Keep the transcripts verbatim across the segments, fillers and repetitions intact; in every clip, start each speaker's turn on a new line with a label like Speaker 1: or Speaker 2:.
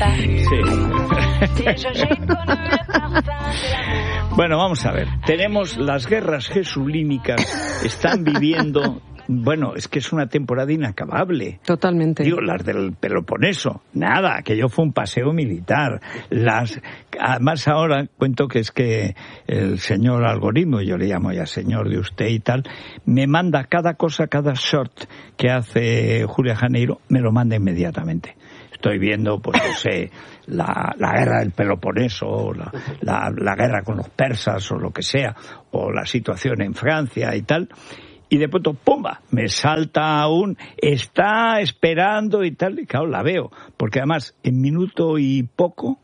Speaker 1: Bueno, vamos a ver. Tenemos las guerras jesulínicas, están viviendo... Bueno, es que es una temporada inacabable.
Speaker 2: Totalmente.
Speaker 1: Digo, las del Peloponeso, nada, aquello fue un paseo militar. Las, además ahora cuento que es que el señor algoritmo, yo le llamo ya señor de usted y tal, me manda cada cosa, cada short que hace Julia Janeiro, me lo manda inmediatamente. Estoy viendo, pues no sé, la, la guerra del Peloponeso, o la, la, la guerra con los persas o lo que sea, o la situación en Francia y tal. Y de pronto, ¡pumba!, me salta un, está esperando y tal, y claro, la veo. Porque además, en minuto y poco,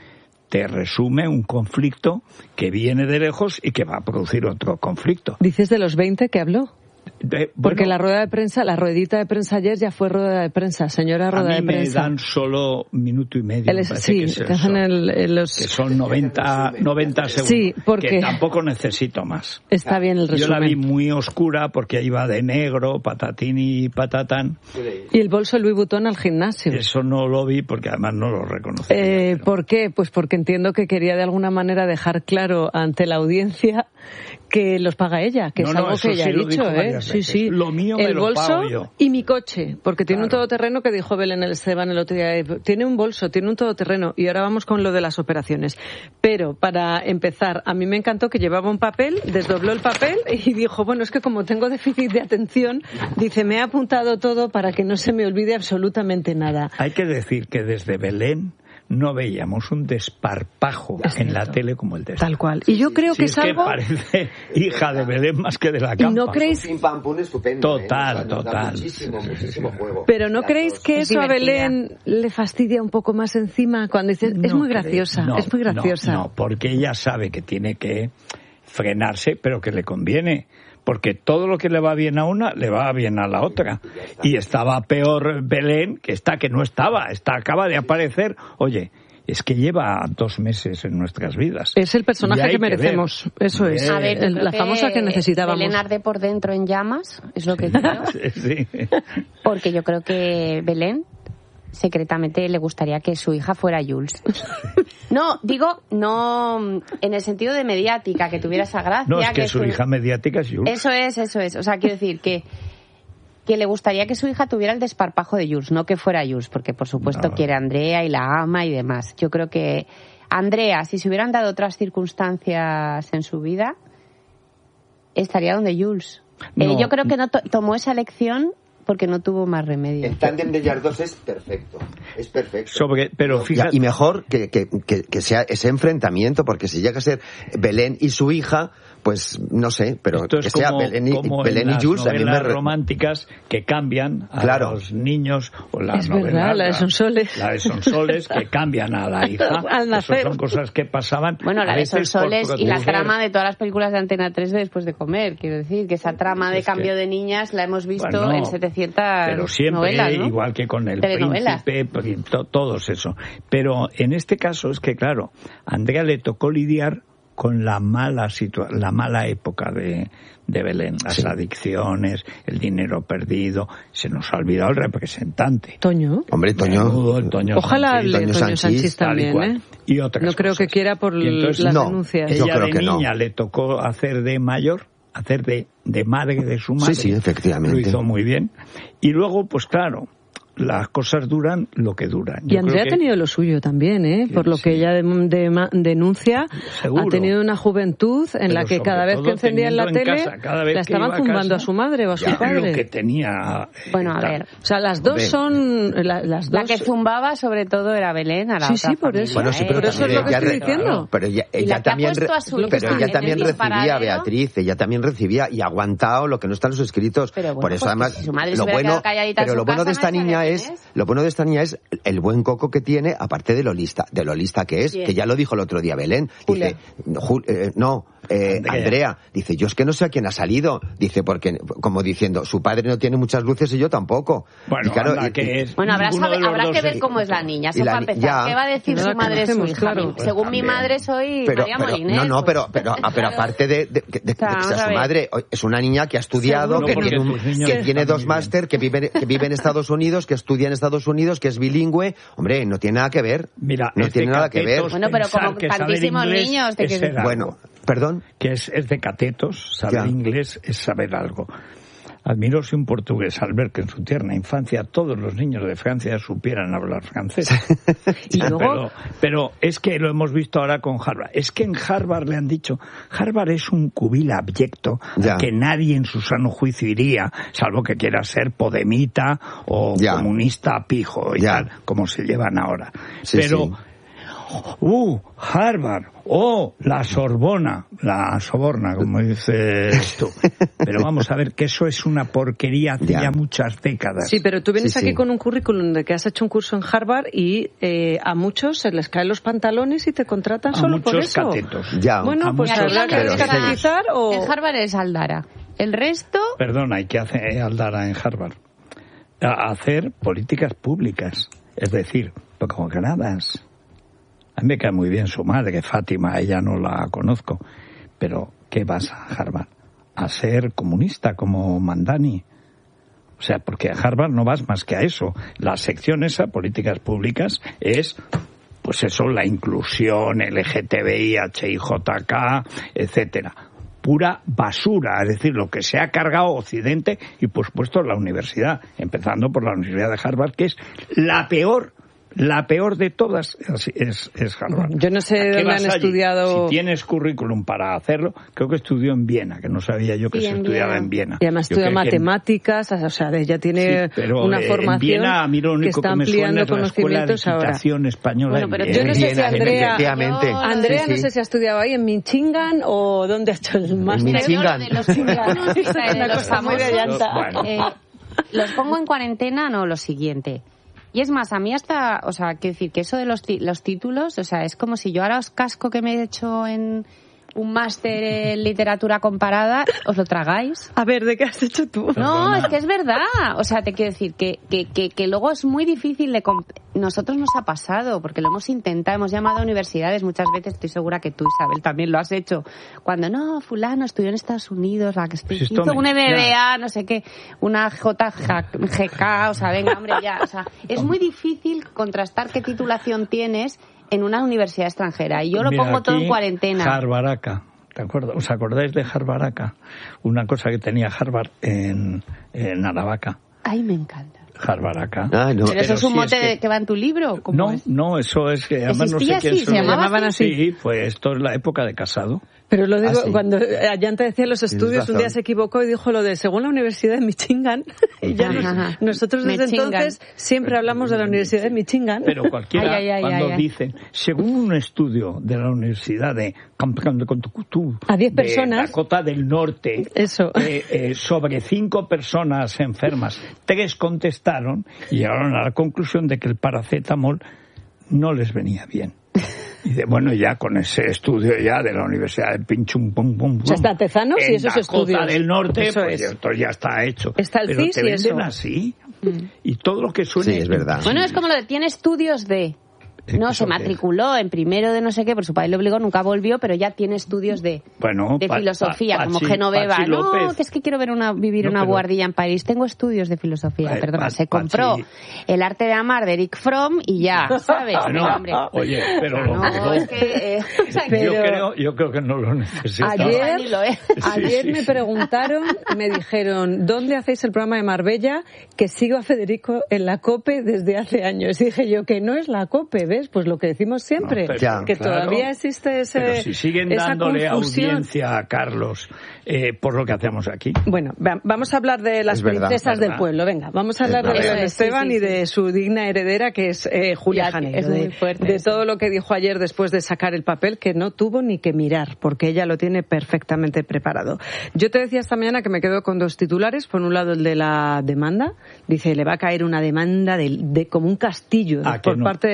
Speaker 1: te resume un conflicto que viene de lejos y que va a producir otro conflicto.
Speaker 2: ¿Dices de los veinte que habló?
Speaker 1: De, bueno,
Speaker 2: porque la rueda de prensa, la ruedita de prensa ayer ya fue rueda de prensa, señora rueda de prensa.
Speaker 1: A mí me dan solo minuto y medio.
Speaker 2: El, sí, que,
Speaker 1: que,
Speaker 2: te hacen el, el, los...
Speaker 1: que son noventa, noventa segundos.
Speaker 2: Sí, porque...
Speaker 1: Que tampoco necesito más.
Speaker 2: Está bien el resumen.
Speaker 1: Yo la vi muy oscura porque iba de negro, patatín y patatán.
Speaker 2: Y el bolso Louis Vuitton al gimnasio.
Speaker 1: Eso no lo vi porque además no lo reconocí.
Speaker 2: Eh, pero... ¿Por qué? Pues porque entiendo que quería de alguna manera dejar claro ante la audiencia que los paga ella, que
Speaker 1: no,
Speaker 2: es algo
Speaker 1: no,
Speaker 2: que ella
Speaker 1: sí
Speaker 2: ha dicho, ¿eh? Sí, sí.
Speaker 1: Lo mío
Speaker 2: el
Speaker 1: me lo
Speaker 2: bolso
Speaker 1: pago yo.
Speaker 2: Y mi coche, porque tiene
Speaker 1: claro.
Speaker 2: un todoterreno que dijo Belén el Esteban el otro día. Tiene un bolso, tiene un todoterreno. Y ahora vamos con lo de las operaciones. Pero, para empezar, a mí me encantó que llevaba un papel, desdobló el papel y dijo, bueno, es que como tengo déficit de atención, dice, me he apuntado todo para que no se me olvide absolutamente nada.
Speaker 1: Hay que decir que desde Belén no veíamos un desparpajo es en la tele como el de esta.
Speaker 2: Tal cual. Y yo creo
Speaker 1: sí,
Speaker 2: que
Speaker 1: es,
Speaker 2: es algo...
Speaker 1: que parece hija de Belén más que de la campa.
Speaker 2: ¿Y no creéis...
Speaker 3: Pim, pam, pum, estupendo,
Speaker 1: total,
Speaker 3: ¿eh? O sea,
Speaker 1: total.
Speaker 3: Muchísimo, muchísimo juego.
Speaker 2: Pero ¿no creéis que eso a Belén le fastidia un poco más encima cuando dices,
Speaker 1: no
Speaker 2: es muy
Speaker 1: creo.
Speaker 2: graciosa,
Speaker 1: no,
Speaker 2: es muy graciosa?
Speaker 1: No, no, porque ella sabe que tiene que frenarse, pero que le conviene. Porque todo lo que le va bien a una, le va bien a la otra. Y estaba peor Belén, que está que no estaba, está acaba de aparecer. Oye, es que lleva dos meses en nuestras vidas.
Speaker 2: Es el personaje que merecemos, que eso es.
Speaker 4: A ver,
Speaker 2: la famosa que necesitábamos.
Speaker 4: Belén arde por dentro en llamas, es lo que creo.
Speaker 1: Sí.
Speaker 4: Porque yo creo que Belén secretamente le gustaría que su hija fuera Jules. No, digo, no en el sentido de mediática, que tuviera esa gracia.
Speaker 1: No, es que,
Speaker 4: que
Speaker 1: su
Speaker 4: su...
Speaker 1: hija mediática es Jules.
Speaker 4: Eso es, eso es. O sea, quiero decir que que le gustaría que su hija tuviera el desparpajo de Jules, no que fuera Jules, porque por supuesto no. quiere a Andrea y la ama y demás. Yo creo que Andrea, si se hubieran dado otras circunstancias en su vida, estaría donde Jules. No. Eh, yo creo que no to- tomó esa elección porque no tuvo más remedio.
Speaker 3: El tándem de ellas dos es perfecto, es perfecto.
Speaker 1: Sobre, pero fíjate...
Speaker 5: Ya, y mejor que, que, que, que sea ese enfrentamiento, porque si llega a ser Belén y su hija, pues no sé, pero
Speaker 1: esto
Speaker 5: que
Speaker 1: es
Speaker 5: sea
Speaker 1: como,
Speaker 5: Belén y,
Speaker 1: como
Speaker 5: Belén y Jules, a mí me...
Speaker 1: románticas que cambian a
Speaker 5: claro.
Speaker 1: los niños, o la
Speaker 2: es
Speaker 1: novela,
Speaker 2: verdad, la de Sonsoles.
Speaker 1: La de Sonsoles, que cambian a la hija.
Speaker 2: Al nacer.
Speaker 1: Eso son cosas que pasaban.
Speaker 4: Bueno, la de Sonsoles y la trama de todas las películas de Antena tres de Después de comer, quiero decir, que esa trama de es cambio que... de niñas la hemos visto bueno, en setecientas
Speaker 1: pero siempre,
Speaker 4: novelas, ¿no?
Speaker 1: Igual que con El Príncipe, to, todos eso. Pero en este caso es que, claro, a Andrea le tocó lidiar con la mala situa- la mala época de, de Belén, las sí. adicciones, el dinero perdido, se nos ha olvidado el representante.
Speaker 2: Toño.
Speaker 5: Hombre, Toño.
Speaker 1: Menudo, el Toño
Speaker 2: Ojalá
Speaker 1: Sanchís,
Speaker 2: Toño, Toño Sanchís también, ¿eh?
Speaker 1: Y otras
Speaker 2: no creo
Speaker 1: cosas.
Speaker 2: que quiera por
Speaker 1: entonces,
Speaker 2: las
Speaker 5: no,
Speaker 2: denuncias.
Speaker 1: Ella
Speaker 5: yo creo
Speaker 1: de
Speaker 5: que
Speaker 1: niña
Speaker 5: no.
Speaker 1: le tocó hacer de mayor, hacer de, de madre de su madre.
Speaker 5: Sí, sí, efectivamente.
Speaker 1: Lo hizo muy bien. Y luego, pues claro, las cosas duran lo que duran.
Speaker 2: Yo y Andrea
Speaker 1: que...
Speaker 2: ha tenido lo suyo también, ¿eh? Por lo sí. que ella de, de, de, denuncia,
Speaker 1: seguro.
Speaker 2: Ha tenido una juventud en
Speaker 1: pero
Speaker 2: la que cada vez que encendía en la
Speaker 1: en
Speaker 2: tele
Speaker 1: casa, cada vez
Speaker 2: la estaban
Speaker 1: a
Speaker 2: zumbando
Speaker 1: casa,
Speaker 2: a su madre o a su
Speaker 1: ya,
Speaker 2: padre.
Speaker 1: Lo que tenía... Eh,
Speaker 4: bueno, a
Speaker 1: tal.
Speaker 4: ver.
Speaker 2: O sea, las dos son... La, las dos...
Speaker 4: la que zumbaba sobre todo era Belén, a la
Speaker 2: sí,
Speaker 4: otra
Speaker 2: sí, por
Speaker 4: familia,
Speaker 2: eso.
Speaker 5: Bueno, sí, pero
Speaker 2: por eso es lo que estoy
Speaker 5: re...
Speaker 2: diciendo.
Speaker 5: Claro, pero ella, ella también, re... pero ella también recibía, Beatriz, ella también recibía y ha aguantado lo que no está en los escritos.
Speaker 4: Pero bueno,
Speaker 5: por eso
Speaker 4: pues
Speaker 5: además,
Speaker 4: si su madre
Speaker 5: lo bueno, pero lo bueno de esta niña es, lo bueno de esta niña es el buen coco que tiene, aparte de lo lista, de lo lista que es,
Speaker 4: Bien.
Speaker 5: que ya lo dijo el otro día Belén. Dice, Ju, eh, no, eh,
Speaker 1: Andrea.
Speaker 5: Andrea, dice, yo es que no sé a quién ha salido. Dice, porque, como diciendo, su padre no tiene muchas luces y yo tampoco.
Speaker 1: Bueno,
Speaker 5: y claro,
Speaker 1: anda,
Speaker 5: y-
Speaker 1: que es
Speaker 4: Bueno, habrá,
Speaker 1: ninguno
Speaker 4: sabe-
Speaker 1: de los
Speaker 4: habrá
Speaker 1: dos
Speaker 4: que ver
Speaker 1: es-
Speaker 4: cómo es la niña.
Speaker 5: Y
Speaker 4: Eso
Speaker 5: la
Speaker 4: para
Speaker 5: ni-
Speaker 4: empezar.
Speaker 5: ya.
Speaker 4: ¿Qué va a decir
Speaker 2: No
Speaker 4: su
Speaker 2: la
Speaker 4: madre de su
Speaker 2: conocemos,
Speaker 4: hija?
Speaker 2: claro.
Speaker 4: Mi-
Speaker 1: Pues
Speaker 4: Según
Speaker 1: también.
Speaker 4: mi madre soy
Speaker 5: pero,
Speaker 4: María
Speaker 5: pero-
Speaker 4: Moliner.
Speaker 5: no, no,
Speaker 4: pues.
Speaker 5: pero, pero, ah, pero aparte de, de- de- de-
Speaker 4: O sea,
Speaker 5: de que
Speaker 4: vamos
Speaker 5: sea
Speaker 4: a
Speaker 5: su
Speaker 4: ver.
Speaker 5: madre, es una niña que ha estudiado,
Speaker 1: Seguro,
Speaker 5: que
Speaker 1: porque
Speaker 5: tiene, un-
Speaker 1: tus niños
Speaker 5: que
Speaker 1: están
Speaker 5: tiene
Speaker 1: muy
Speaker 5: dos
Speaker 1: bien.
Speaker 5: máster, que vive, que vive en Estados Unidos, que estudia en Estados Unidos, que es bilingüe. Hombre, no tiene nada que ver.
Speaker 1: Mira,
Speaker 5: no
Speaker 1: es
Speaker 5: tiene
Speaker 1: de
Speaker 5: nada que ver.
Speaker 1: catetos
Speaker 4: Bueno, pero
Speaker 1: pensar
Speaker 4: como
Speaker 1: que saber
Speaker 4: tantísimos
Speaker 1: inglés
Speaker 4: niños, de
Speaker 1: es
Speaker 4: que-
Speaker 1: ser algo.
Speaker 5: Bueno, perdón.
Speaker 1: Que es, es de catetos, saber
Speaker 5: Ya.
Speaker 1: inglés es saber algo. Admiro si un portugués, al ver que en su tierna infancia todos los niños de Francia supieran hablar francés.
Speaker 2: Y luego-
Speaker 1: pero, pero es que lo hemos visto ahora con Harvard. Es que en Harvard le han dicho, Harvard es un cubil abyecto
Speaker 5: Ya.
Speaker 1: al que nadie en su sano juicio iría, salvo que quiera ser podemita o
Speaker 5: Ya.
Speaker 1: comunista pijo y
Speaker 5: Ya.
Speaker 1: tal, como se llevan ahora.
Speaker 5: Sí,
Speaker 1: pero...
Speaker 5: sí.
Speaker 1: Uh, Harvard, oh, la Sorbona, la Soborna, como dices tú. Pero vamos a ver que eso es una porquería hace
Speaker 5: Ya.
Speaker 1: ya muchas décadas.
Speaker 2: Sí, pero tú vienes
Speaker 5: Sí,
Speaker 2: aquí
Speaker 5: sí.
Speaker 2: con un currículum de que has hecho un curso en Harvard y eh, a muchos se les caen los pantalones y te contratan
Speaker 1: A
Speaker 2: solo por
Speaker 1: muchos
Speaker 2: eso.
Speaker 1: catetos.
Speaker 5: Ya.
Speaker 2: Bueno,
Speaker 1: A
Speaker 2: pues
Speaker 1: muchos
Speaker 2: habrá que
Speaker 5: catetos.
Speaker 2: descatequizar o...
Speaker 4: En Harvard es Aldara. El resto...
Speaker 1: Perdona, hay que hacer Aldara en Harvard. A hacer políticas públicas. Es decir, como granadas. A mí me cae muy bien su madre, Fátima, ella no la conozco. Pero, ¿qué vas a Harvard? A ser comunista como Mandani. O sea, porque a Harvard no vas más que a eso. La sección esa, políticas públicas, es, pues eso, la inclusión, L G T B I, H I J K, etcétera. Pura basura, es decir, lo que se ha cargado Occidente y, por supuesto, la universidad, empezando por la Universidad de Harvard, que es la peor. La peor de todas es, es, es Harvard.
Speaker 2: Yo no sé
Speaker 1: ¿A qué
Speaker 2: dónde
Speaker 1: vas
Speaker 2: han
Speaker 1: allí?
Speaker 2: estudiado-
Speaker 1: Si tienes currículum para hacerlo, creo que estudió en Viena, que no sabía yo que
Speaker 4: Sí,
Speaker 1: se
Speaker 4: en
Speaker 1: estudiaba
Speaker 4: Viena.
Speaker 1: en Viena.
Speaker 2: Y además
Speaker 1: Yo
Speaker 2: estudia
Speaker 1: creo que en-
Speaker 2: matemáticas, o sea, ella tiene
Speaker 1: Sí, pero,
Speaker 2: una
Speaker 1: eh,
Speaker 2: formación
Speaker 1: en Viena, a mí lo
Speaker 2: que
Speaker 1: único
Speaker 2: está
Speaker 1: que me suena
Speaker 2: ampliando
Speaker 1: es la Escuela de
Speaker 2: conocimientos ahora.
Speaker 1: Equitación Española.
Speaker 4: Bueno,
Speaker 1: en
Speaker 4: pero
Speaker 1: Viena.
Speaker 2: yo no sé si
Speaker 1: Viena,
Speaker 2: Andrea-
Speaker 5: Efectivamente.
Speaker 4: Yo-
Speaker 2: Andrea,
Speaker 5: Sí,
Speaker 2: no
Speaker 5: sí.
Speaker 2: sé si ha estudiado ahí en Michigan o dónde ha hecho el máster.
Speaker 5: Michigan.
Speaker 4: Yo lo de los chinganos,
Speaker 2: Es
Speaker 4: de
Speaker 2: una
Speaker 4: los
Speaker 2: cosa muy de
Speaker 4: famosos,
Speaker 2: llanta.
Speaker 1: Bueno.
Speaker 4: eh, los pongo en cuarentena, no, lo siguiente. Y es más, a mí hasta, o sea, quiero decir que eso de los, ti- los títulos, o sea, es como si yo ahora os casco que me he hecho en un máster en literatura comparada, os lo tragáis.
Speaker 2: A ver, ¿de qué has hecho tú?
Speaker 4: No,
Speaker 1: Perdona.
Speaker 4: es que es verdad. O sea, te quiero decir que, que, que, que luego es muy difícil de... comp- Nosotros nos ha pasado, porque lo hemos intentado, hemos llamado a universidades muchas veces, estoy segura que tú, Isabel, también lo has hecho. Cuando, no, fulano estudió en Estados Unidos, la que estoy,
Speaker 1: Sí, esto
Speaker 4: hizo
Speaker 1: me-
Speaker 4: un M B A,
Speaker 1: ya.
Speaker 4: no sé qué, una J G K, o sea, venga, hombre, ya. O sea, es muy difícil contrastar qué titulación tienes en una universidad extranjera. Y yo lo
Speaker 1: Mira,
Speaker 4: pongo todo en
Speaker 1: aquí,
Speaker 4: cuarentena.
Speaker 1: Harbaraca. ¿Te acuerdas? ¿Os acordáis de Harbaraca? Una cosa que tenía Harvard en, en Aravaca.
Speaker 4: Ay, me encanta.
Speaker 1: Harbaraca.
Speaker 5: Ay, no.
Speaker 4: Pero eso
Speaker 1: Pero
Speaker 4: es un
Speaker 1: sí,
Speaker 4: mote
Speaker 1: es que-
Speaker 4: de- que va en tu libro. ¿Cómo
Speaker 1: No,
Speaker 4: es?
Speaker 1: no, eso es que además no sé
Speaker 4: ¿Existía
Speaker 1: quién
Speaker 4: así?
Speaker 1: se
Speaker 4: ¿Se
Speaker 1: lo-
Speaker 4: llamaban
Speaker 2: así?
Speaker 1: Sí, pues esto es la época de Casado.
Speaker 2: Pero lo digo,
Speaker 5: Ah, sí.
Speaker 2: cuando Ayanta decía los estudios, un día
Speaker 5: razón.
Speaker 2: se equivocó y dijo lo de según la Universidad de Michigan. Y ya nos-
Speaker 4: Ajá.
Speaker 2: nosotros desde
Speaker 4: Michigan.
Speaker 2: entonces siempre hablamos de la Universidad de Michigan.
Speaker 1: Pero cualquiera,
Speaker 4: Ay, ay, ay,
Speaker 1: cuando
Speaker 4: ay, ay.
Speaker 1: dicen, según un estudio de la Universidad de Campecantucutú,
Speaker 2: A diez
Speaker 1: de
Speaker 2: personas.
Speaker 1: Dakota del Norte,
Speaker 2: Eso.
Speaker 1: eh, eh, sobre cinco personas enfermas, tres contestaron y llegaron a la conclusión de que el paracetamol no les venía bien. Y de, bueno, ya con ese estudio ya de la Universidad de Pinchum Pum Pum
Speaker 2: O sea, está Tezanos y
Speaker 1: en
Speaker 2: esos
Speaker 1: Dakota
Speaker 2: estudios.
Speaker 1: del Norte,
Speaker 2: Eso
Speaker 1: pues
Speaker 2: es.
Speaker 1: esto ya está hecho.
Speaker 2: Está el
Speaker 1: Pero
Speaker 2: C I S
Speaker 1: te
Speaker 2: y
Speaker 1: venden
Speaker 2: eso.
Speaker 1: así. Y todo lo que suene...
Speaker 5: Sí, es verdad.
Speaker 4: Bueno, es como lo de tiene estudios de... No,
Speaker 1: ¿Eso
Speaker 4: se
Speaker 1: qué es?
Speaker 4: matriculó en primero de no sé qué, por su padre le obligó, nunca volvió, pero ya tiene estudios de,
Speaker 1: Bueno,
Speaker 4: de
Speaker 1: Pa-
Speaker 4: filosofía,
Speaker 1: Pa-
Speaker 4: como
Speaker 1: Pachi-
Speaker 4: Genoveva.
Speaker 1: Pachi
Speaker 4: No,
Speaker 1: López.
Speaker 4: que es que quiero ver una, vivir
Speaker 1: No,
Speaker 4: una
Speaker 1: pero-
Speaker 4: guardilla en París. Tengo estudios de filosofía,
Speaker 1: Eh,
Speaker 4: perdona.
Speaker 1: Pa-
Speaker 4: Se compró
Speaker 1: Pachi-
Speaker 4: El arte de amar de Eric Fromm y ya, ¿sabes?
Speaker 1: Bueno,
Speaker 4: Venga, hombre.
Speaker 1: oye, pero
Speaker 4: No,
Speaker 1: no,
Speaker 4: es que... eh, o sea, que-
Speaker 1: yo,
Speaker 2: pero-
Speaker 1: creo, yo creo que no lo necesitaba.
Speaker 2: Ayer,
Speaker 4: Ni lo es.
Speaker 2: ayer
Speaker 1: Sí,
Speaker 2: me
Speaker 1: sí.
Speaker 2: preguntaron, me dijeron, ¿dónde hacéis el programa de Marbella? Que sigo a Federico en la COPE desde hace años. Y dije yo, que no es la COPE, ¿ves? Pues lo que decimos siempre,
Speaker 1: No, pero-
Speaker 5: Ya.
Speaker 2: que
Speaker 1: claro.
Speaker 2: todavía existe ese,
Speaker 1: Pero si siguen
Speaker 2: esa
Speaker 1: dándole
Speaker 2: confusión.
Speaker 1: audiencia a Carlos eh, por lo que hacemos aquí.
Speaker 2: Bueno, va- vamos a hablar de las
Speaker 5: Es verdad,
Speaker 2: princesas
Speaker 1: ¿verdad?
Speaker 2: del pueblo. Venga, vamos a hablar
Speaker 5: Es
Speaker 2: de
Speaker 5: verdad.
Speaker 2: Belén
Speaker 4: Eso es,
Speaker 2: Esteban
Speaker 4: sí, sí,
Speaker 2: y de
Speaker 4: sí.
Speaker 2: su digna heredera, que es eh, Julia
Speaker 4: Ya,
Speaker 2: Janeiro.
Speaker 4: es muy
Speaker 2: de
Speaker 4: fuerte
Speaker 2: de
Speaker 4: eso.
Speaker 2: todo lo que dijo ayer después de sacar el papel, que no tuvo ni que mirar, porque ella lo tiene perfectamente preparado. Yo te decía esta mañana que me quedo con dos titulares. Por un lado, el de la demanda. Dice, le va a caer una demanda de, de como un castillo
Speaker 1: Ah,
Speaker 2: por
Speaker 1: que no.
Speaker 2: parte de mi padre.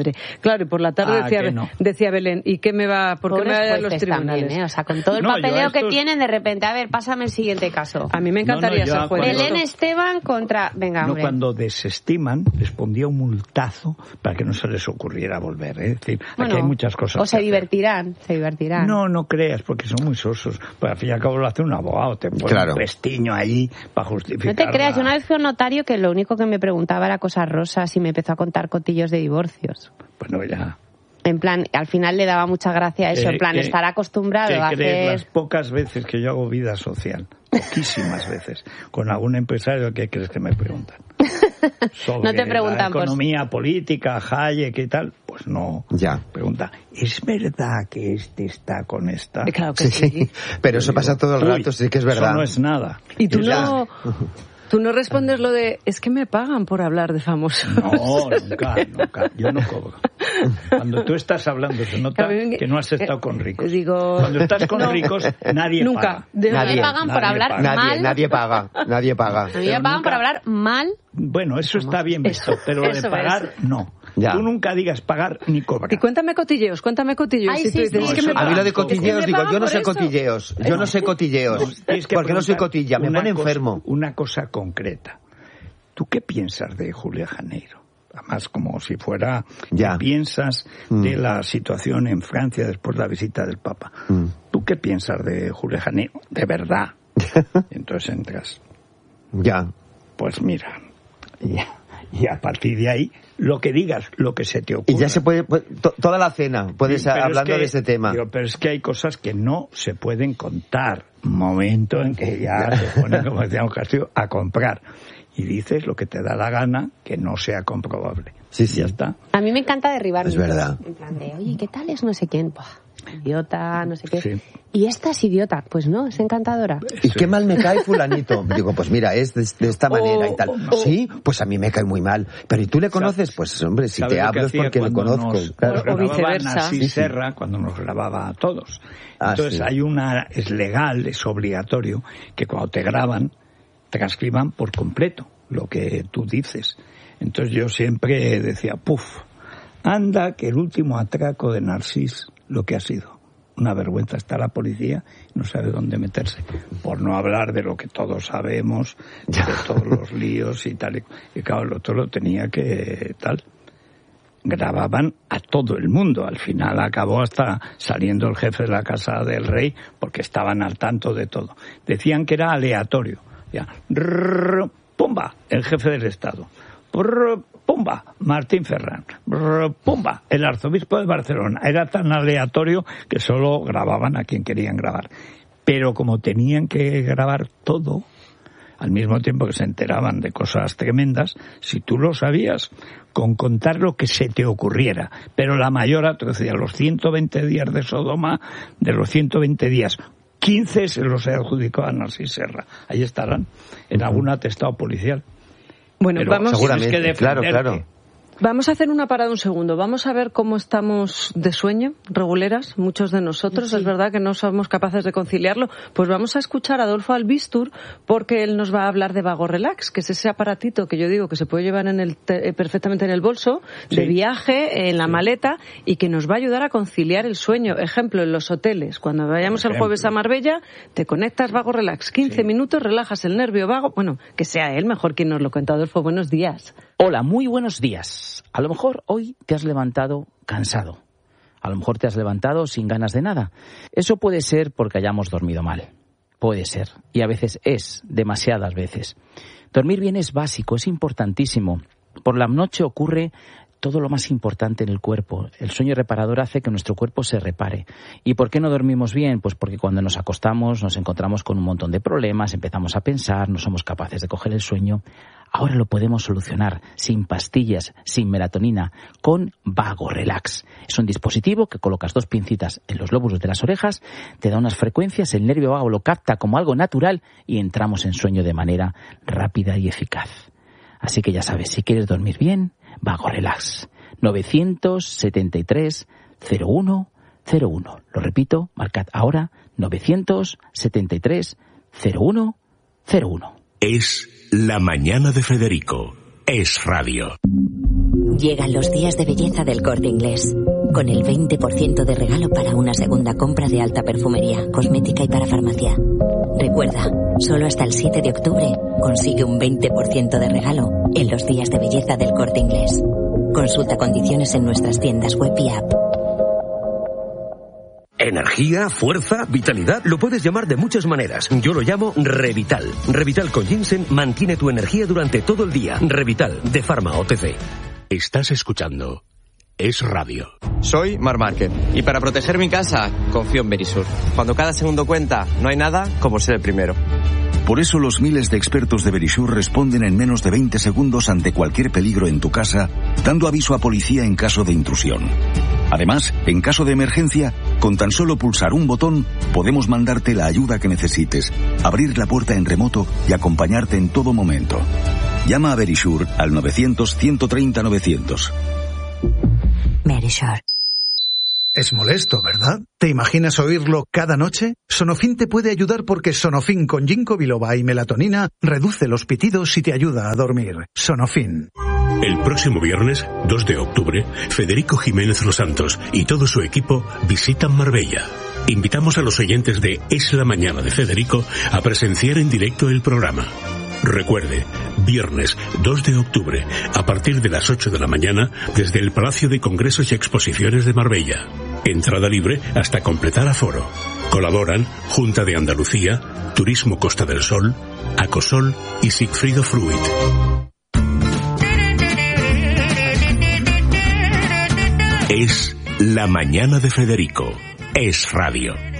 Speaker 2: madre. Claro, y por la tarde
Speaker 1: Ah,
Speaker 2: decía,
Speaker 1: no.
Speaker 2: decía Belén, ¿y qué me va, por qué me va a dar los tribunales?
Speaker 4: También, ¿eh? O sea, con todo el
Speaker 1: No,
Speaker 4: papeleo
Speaker 1: estos...
Speaker 4: que tienen, de repente, a ver, pásame el siguiente caso.
Speaker 2: A mí me encantaría
Speaker 1: no, no,
Speaker 2: ser juez.
Speaker 1: cuando...
Speaker 4: Belén Esteban contra... Venga,
Speaker 1: No,
Speaker 4: hombre.
Speaker 1: cuando desestiman, les pondría un multazo para que no se les ocurriera volver. ¿eh? Es decir,
Speaker 4: Bueno,
Speaker 1: aquí hay muchas cosas.
Speaker 4: O se
Speaker 1: que hacer.
Speaker 4: divertirán, se divertirán.
Speaker 1: No, no creas, porque son muy sosos. Pues al fin y al cabo lo hace un abogado, te pone
Speaker 5: Claro.
Speaker 1: un pestiño allí para justificar.
Speaker 4: No te creas, yo
Speaker 1: la-
Speaker 4: una vez fui a un notario que lo único que me preguntaba era cosas rosas y me empezó a contar cotillos de divorcios.
Speaker 1: Bueno, ya.
Speaker 4: En plan, al final le daba mucha gracia eso,
Speaker 1: Eh,
Speaker 4: en plan,
Speaker 1: que-
Speaker 4: estar acostumbrado
Speaker 1: ¿Qué
Speaker 4: a
Speaker 1: crees? Las
Speaker 4: hacer...
Speaker 1: pocas veces que yo hago vida social, poquísimas veces, con algún empresario, ¿qué crees que me preguntan? Sobre
Speaker 4: No te preguntan,
Speaker 1: la
Speaker 4: pues-
Speaker 1: economía política, Hayek y tal, pues no.
Speaker 5: Ya.
Speaker 1: Pregunta, ¿es verdad que este está con esta?
Speaker 2: Eh, Claro que
Speaker 5: Sí,
Speaker 2: sí.
Speaker 5: sí. Pero eso pasa todo el
Speaker 1: Uy,
Speaker 5: rato, sí que es verdad.
Speaker 1: Eso no es nada.
Speaker 2: Y tú
Speaker 1: Ya.
Speaker 2: no, tú no respondes lo de, es que me pagan por hablar de famosos.
Speaker 1: No, nunca, nunca. Yo no cobro. Cuando tú estás hablando se nota
Speaker 2: A mí me-
Speaker 1: que no has estado con ricos.
Speaker 2: Digo-
Speaker 1: Cuando estás con
Speaker 2: No.
Speaker 1: ricos, nadie
Speaker 2: Nunca.
Speaker 1: paga.
Speaker 2: De-
Speaker 4: A mí
Speaker 5: Nadie,
Speaker 4: me pagan por
Speaker 1: nadie
Speaker 4: hablar
Speaker 1: paga.
Speaker 5: Nadie,
Speaker 4: mal.
Speaker 5: nadie paga, nadie paga.
Speaker 4: A mí me
Speaker 1: Pero
Speaker 4: pagan
Speaker 1: nunca-
Speaker 4: por hablar mal.
Speaker 1: Bueno, eso está bien visto,
Speaker 2: Eso,
Speaker 1: pero lo
Speaker 2: eso
Speaker 1: de pagar, no.
Speaker 5: Ya.
Speaker 1: Tú nunca digas pagar ni cobrar.
Speaker 2: Y cuéntame cotilleos, cuéntame cotilleos.
Speaker 4: Ay,
Speaker 2: Y tú
Speaker 4: sí,
Speaker 2: dices,
Speaker 4: sí.
Speaker 2: es que
Speaker 1: No,
Speaker 2: me
Speaker 1: eso-
Speaker 5: A mí lo de
Speaker 2: pagan.
Speaker 5: cotilleos,
Speaker 2: Es que me
Speaker 5: digo,
Speaker 2: pagan
Speaker 5: yo no
Speaker 2: por
Speaker 5: sé
Speaker 2: eso.
Speaker 5: cotilleos, yo no sé cotilleos.
Speaker 1: Tienes que
Speaker 5: ¿Por qué no soy
Speaker 1: preguntar
Speaker 5: cotilla? Me
Speaker 1: una
Speaker 5: pone
Speaker 1: cosa-
Speaker 5: enfermo.
Speaker 1: Una cosa concreta. ¿Tú qué piensas de Julia Janeiro? Además, como si fuera...
Speaker 5: Ya.
Speaker 1: ¿Qué piensas
Speaker 5: Mm.
Speaker 1: de la situación en Francia después de la visita del Papa?
Speaker 5: Mm.
Speaker 1: ¿Tú qué piensas de Julia Janeiro? De verdad. Entonces entras.
Speaker 5: Ya.
Speaker 1: Pues mira, y, y a partir de ahí, lo que digas, lo que se te ocurra.
Speaker 5: Y ya se puede, pu- to- toda la cena, puedes
Speaker 1: Sí, pero
Speaker 5: hablando
Speaker 1: es que-
Speaker 5: de ese tema.
Speaker 1: digo, pero es que hay cosas que no se pueden contar. Momento en que ya se ponen, como decíamos Castillo, a comprar. Y dices lo que te da la gana, que no sea comprobable.
Speaker 5: Sí, sí.
Speaker 1: Ya está.
Speaker 4: A mí me encanta derribar
Speaker 5: Es
Speaker 4: mitos.
Speaker 5: verdad.
Speaker 4: En plan de, oye, ¿qué tal es no sé quién? Buah, idiota, no sé qué.
Speaker 1: Sí.
Speaker 4: Y esta es idiota. Pues no, es encantadora.
Speaker 5: ¿Y qué mal me cae fulanito? Digo, pues mira, es de, de esta manera y tal.
Speaker 1: o-
Speaker 5: Sí, pues a mí me cae muy mal. Pero ¿y tú le conoces? Pues hombre, si
Speaker 1: ¿Sabes
Speaker 5: te
Speaker 1: lo que
Speaker 5: hablo es
Speaker 1: hacía
Speaker 5: porque le
Speaker 1: cuando
Speaker 5: conozco.
Speaker 1: nos-
Speaker 5: claro.
Speaker 1: nos
Speaker 2: O
Speaker 1: grababa
Speaker 2: viceversa.
Speaker 1: Narcís
Speaker 5: Sí, sí.
Speaker 1: Serra cuando nos grababa a todos.
Speaker 5: Ah,
Speaker 1: Entonces
Speaker 5: sí.
Speaker 1: hay una, es legal, es obligatorio, que cuando te graban, transcriban por completo lo que tú dices. Entonces yo siempre decía, puf, anda que el último atraco de Narcís, lo que ha sido. Una vergüenza, está la policía y no sabe dónde meterse. Por no hablar de lo que todos sabemos, de todos los líos y tal. Y claro, el otro lo tenía que tal. Grababan a todo el mundo. Al final acabó hasta saliendo el jefe de la Casa del Rey porque estaban al tanto de todo. Decían que era aleatorio. Ya, rrr, pumba, el jefe del Estado. Rrr, pumba, Martín Ferrán. Rrr, pumba, el arzobispo de Barcelona. Era tan aleatorio que solo grababan a quien querían grabar. Pero como tenían que grabar todo, al mismo tiempo que se enteraban de cosas tremendas, si tú lo sabías, con contar lo que se te ocurriera. Pero la mayor atrocidad, los ciento veinte días de Sodoma, de los ciento veinte días, quince se los adjudicó a Narcís Serra. Ahí estarán, en algún atestado policial.
Speaker 2: Bueno,
Speaker 1: Pero
Speaker 2: vamos,
Speaker 5: seguramente,
Speaker 1: tienes que
Speaker 5: claro,
Speaker 1: defenderte.
Speaker 5: claro.
Speaker 2: vamos a hacer una parada un segundo. Vamos a ver cómo estamos de sueño, reguleras, muchos de nosotros.
Speaker 4: Sí.
Speaker 2: Es verdad que no somos capaces de conciliarlo. Pues vamos a escuchar a Adolfo Albistur porque él nos va a hablar de Vago Relax, que es ese aparatito que yo digo que se puede llevar en el te- perfectamente en el bolso,
Speaker 1: Sí.
Speaker 2: de viaje, en la
Speaker 1: Sí.
Speaker 2: maleta, y que nos va a ayudar a conciliar el sueño. Ejemplo, en los hoteles. Cuando vayamos
Speaker 1: Por
Speaker 2: el jueves a
Speaker 1: ejemplo.
Speaker 2: Marbella, te conectas Vago Relax. quince
Speaker 1: Sí.
Speaker 2: minutos, relajas el nervio vago. Bueno, que sea él mejor quien nos lo cuenta. Adolfo, buenos días.
Speaker 6: Hola, muy buenos días. A lo mejor hoy te has levantado cansado. A lo mejor te has levantado sin ganas de nada. Eso puede ser porque hayamos dormido mal. Puede ser. Y a veces es, demasiadas veces. Dormir bien es básico, es importantísimo. Por la noche ocurre todo lo más importante en el cuerpo. El sueño reparador hace que nuestro cuerpo se repare. ¿Y por qué no dormimos bien? Pues porque cuando nos acostamos nos encontramos con un montón de problemas, empezamos a pensar, no somos capaces de coger el sueño. Ahora lo podemos solucionar sin pastillas, sin melatonina, con Vago Relax. Es un dispositivo que colocas dos pincitas en los lóbulos de las orejas, te da unas frecuencias, el nervio vago lo capta como algo natural y entramos en sueño de manera rápida y eficaz. Así que ya sabes, si quieres dormir bien, Vago Relax. novecientos setenta y tres cero uno cero uno. Lo repito, marcad ahora novecientos setenta y tres cero uno cero uno.
Speaker 7: Es La Mañana de Federico. Es radio. Llegan los días de belleza del Corte Inglés, con el veinte por ciento de regalo para una segunda compra de alta perfumería, cosmética y para farmacia. Recuerda, solo hasta el siete de octubre consigue un veinte por ciento de regalo en los días de belleza del Corte Inglés. Consulta condiciones en nuestras tiendas web y app.
Speaker 8: Energía, fuerza, vitalidad, lo puedes llamar de muchas maneras. Yo lo llamo Revital. Revital con ginseng mantiene tu energía durante todo el día. Revital, de Pharma O T C.
Speaker 9: Estás escuchando Es Radio.
Speaker 10: Soy Mar Márquez y para proteger mi casa confío en Verisur. Cuando cada segundo cuenta, no hay nada como ser el primero.
Speaker 11: Por eso los miles de expertos de Verisur responden en menos de veinte segundos ante cualquier peligro en tu casa, dando aviso a policía en caso de intrusión. Además, en caso de emergencia, con tan solo pulsar un botón, podemos mandarte la ayuda que necesites, abrir la puerta en remoto y acompañarte en todo momento. Llama a Verisur al novecientos, ciento treinta, novecientos.
Speaker 7: Verisur.
Speaker 12: Es molesto, ¿verdad? ¿Te imaginas oírlo cada noche? Sonofin te puede ayudar porque Sonofin con ginkgo biloba y melatonina reduce los pitidos y te ayuda a dormir. Sonofin.
Speaker 9: El próximo viernes, dos de octubre, Federico Jiménez Los Santos y todo su equipo visitan Marbella. Invitamos a los oyentes de Es la Mañana de Federico a presenciar en directo el programa. Recuerde, viernes dos de octubre, a partir de las ocho de la mañana, desde el Palacio de Congresos y Exposiciones de Marbella. Entrada libre hasta completar aforo. Colaboran Junta de Andalucía, Turismo Costa del Sol, Acosol y Sigfrido Fruit. Es la mañana de Federico. Es Radio.